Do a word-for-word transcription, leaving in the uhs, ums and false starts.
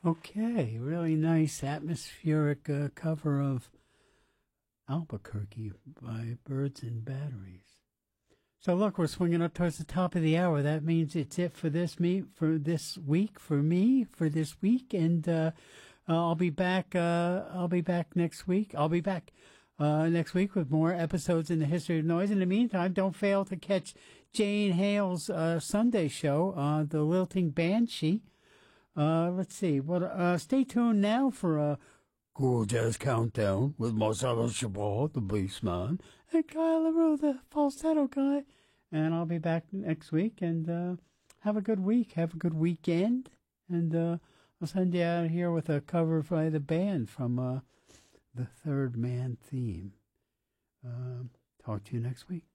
Okay, really nice atmospheric uh, cover of Albuquerque by Birds and Batteries. So look, we're swinging up towards the top of the hour. That means it's it for this me for this week for me for this week, and uh, I'll be back. Uh, I'll be back next week. I'll be back uh, next week with more episodes in the history of noise. In the meantime, don't fail to catch Jane Hale's uh, Sunday show, uh, the Lilting Banshee. Uh, let's see. What? Uh, stay tuned now for a Cool Jazz Countdown with Marcelo Chabot, the bass man, and Kyle LaRue, the falsetto guy. And I'll be back next week. And uh, have a good week. Have a good weekend. And uh, I'll send you out of here with a cover by the band from uh, the Third Man theme. Uh, talk to you next week.